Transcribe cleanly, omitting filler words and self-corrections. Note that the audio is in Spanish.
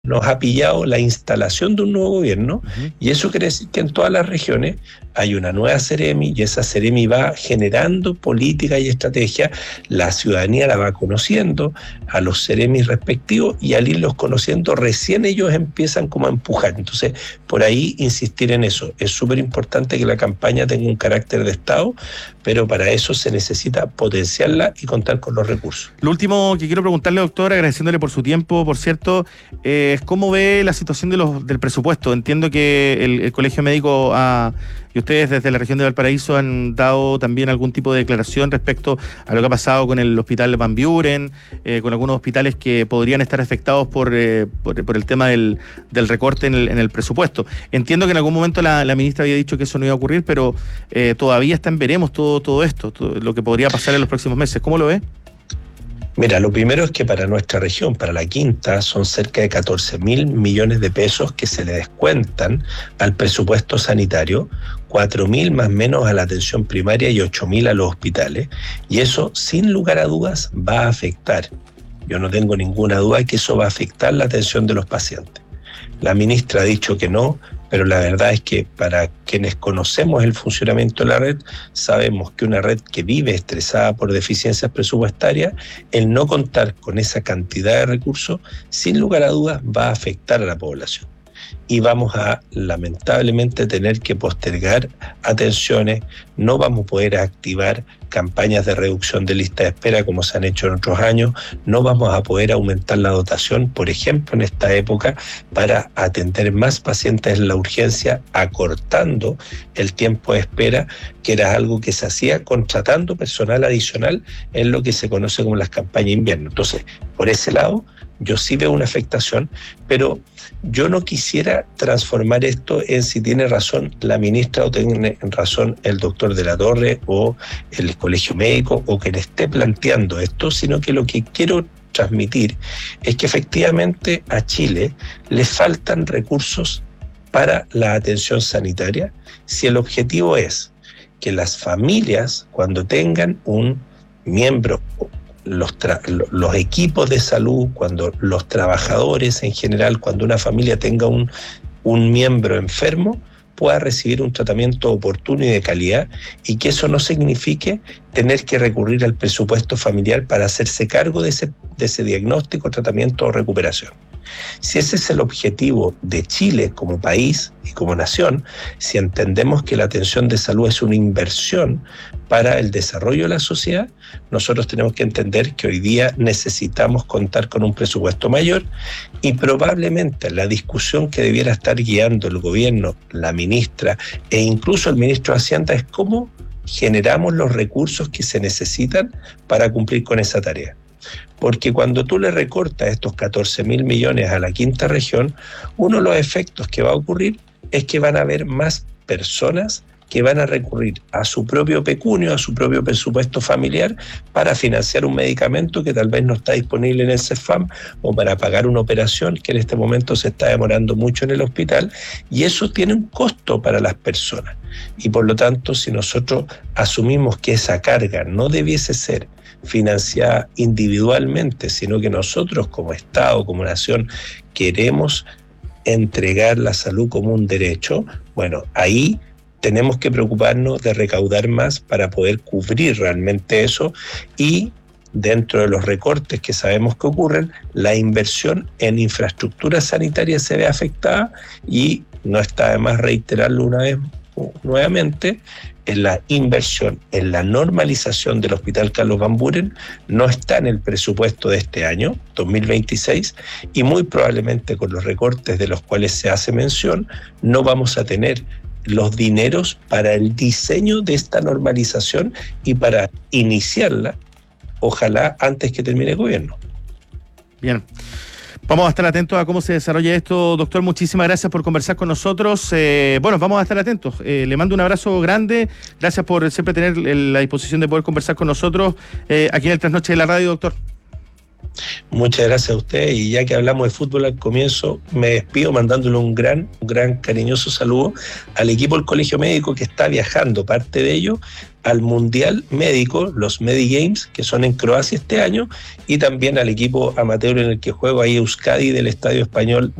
nos ha pillado la instalación de un nuevo gobierno, Uh-huh. y eso quiere decir que en todas las regiones hay una nueva Seremi, y esa Seremi va generando política y estrategia. La ciudadanía la va conociendo a los Seremis respectivos, y al irlos conociendo recién ellos empiezan como a empujar. Entonces, por ahí insistir en eso. Es súper importante que la campaña tenga un carácter de Estado, pero para eso se necesita potenciarla y contar con los recursos. Lo último que quiero preguntarle, doctor, agradeciéndole por su tiempo, por cierto, es cómo ve la situación del presupuesto. Entiendo que el Colegio Médico y ustedes desde la región de Valparaíso han dado también algún tipo de declaración respecto a lo que ha pasado con el hospital Van Buren, con algunos hospitales que podrían estar afectados por el tema del recorte en el presupuesto. Entiendo que en algún momento la ministra había dicho que eso no iba a ocurrir, pero todavía está en veremos todo esto, lo que podría pasar en los próximos meses. ¿Cómo lo ve? Mira, lo primero es que para nuestra región, para la quinta, son cerca de 14.000 millones de pesos que se le descuentan al presupuesto sanitario, 4.000 más menos a la atención primaria y 8.000 a los hospitales. Y eso, sin lugar a dudas, va a afectar. Yo no tengo ninguna duda de que eso va a afectar la atención de los pacientes. La ministra ha dicho que no, pero la verdad es que para quienes conocemos el funcionamiento de la red, sabemos que una red que vive estresada por deficiencias presupuestarias, el no contar con esa cantidad de recursos, sin lugar a dudas, va a afectar a la población. Y vamos a, lamentablemente, tener que postergar atenciones, no vamos a poder activar campañas de reducción de lista de espera como se han hecho en otros años, no vamos a poder aumentar la dotación, por ejemplo, en esta época, para atender más pacientes en la urgencia, acortando el tiempo de espera, que era algo que se hacía contratando personal adicional en lo que se conoce como las campañas de invierno. Entonces, por ese lado, yo sí veo una afectación, pero yo no quisiera transformar esto en si tiene razón la ministra o tiene razón el doctor de la Torre o el Colegio Médico o quien esté planteando esto, sino que lo que quiero transmitir es que efectivamente a Chile le faltan recursos para la atención sanitaria si el objetivo es que las familias, cuando tengan un miembro, los equipos de salud, cuando los trabajadores en general, cuando una familia tenga un miembro enfermo, pueda recibir un tratamiento oportuno y de calidad, y que eso no signifique tener que recurrir al presupuesto familiar para hacerse cargo de ese diagnóstico, tratamiento o recuperación. Si ese es el objetivo de Chile como país y como nación, si entendemos que la atención de salud es una inversión para el desarrollo de la sociedad, nosotros tenemos que entender que hoy día necesitamos contar con un presupuesto mayor, y probablemente la discusión que debiera estar guiando el gobierno, la ministra e incluso el ministro de Hacienda es cómo generamos los recursos que se necesitan para cumplir con esa tarea. Porque cuando tú le recortas estos 14.000 millones a la quinta región, uno de los efectos que va a ocurrir es que van a haber más personas que van a recurrir a su propio pecunio, a su propio presupuesto familiar para financiar un medicamento que tal vez no está disponible en el CEFAM, o para pagar una operación que en este momento se está demorando mucho en el hospital, y eso tiene un costo para las personas. Y por lo tanto, si nosotros asumimos que esa carga no debiese ser financiada individualmente, sino que nosotros como Estado, como nación, queremos entregar la salud como un derecho, bueno, ahí tenemos que preocuparnos de recaudar más para poder cubrir realmente eso, y dentro de los recortes que sabemos que ocurren, la inversión en infraestructura sanitaria se ve afectada, y no está de más reiterarlo una vez nuevamente, en la inversión, en la normalización del Hospital Carlos Van Buren no está en el presupuesto de este año, 2026, y muy probablemente con los recortes de los cuales se hace mención, no vamos a tener los dineros para el diseño de esta normalización y para iniciarla, ojalá antes que termine el gobierno. Bien. Vamos a estar atentos a cómo se desarrolla esto, doctor. Muchísimas gracias por conversar con nosotros. Bueno, vamos a estar atentos. Le mando un abrazo grande. Gracias por siempre tener la disposición de poder conversar con nosotros aquí en el Trasnoche de la Radio, doctor. Muchas gracias a usted, y ya que hablamos de fútbol al comienzo, me despido mandándole un gran cariñoso saludo al equipo del Colegio Médico que está viajando, parte de ello al Mundial Médico, los Medigames, que son en Croacia este año, y también al equipo amateur en el que juego ahí, Euskadi, del Estadio Español